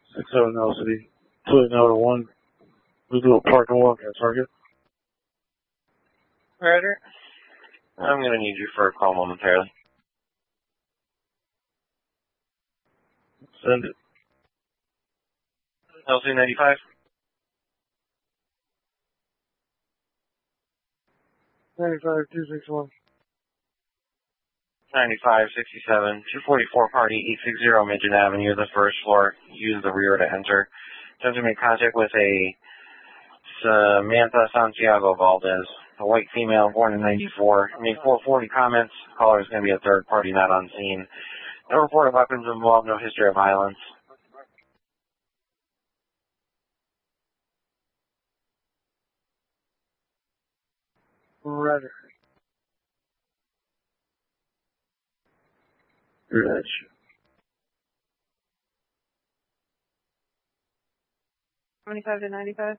67 L City, Toyota number 1. We do a park and walk at Target. Ryder, I'm going to need you for a call momentarily. Send it. LC 95. 95-261. 9567, 244 Party, 860 Midget Avenue, the first floor. Use the rear to enter. Attempt to make contact with a Samantha Santiago Valdez, a white female born in 94. Made 440 comments. Caller is going to be a third party, not on scene. No report of weapons involved, no history of violence. Ryder. Reg. $25 to $95.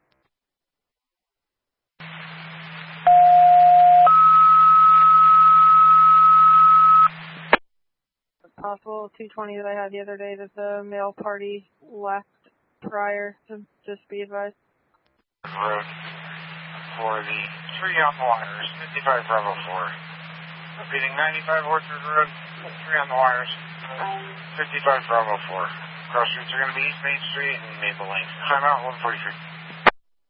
Possible 220 that I had the other day that the male party left prior to just be advised. Road for the tree on the wires, 55 Bravo 4. Repeating 95 Orchard Road, tree on the wires, 55 Bravo 4. Cross streets are going to be East Main Street and Maple Lane. Time out 143.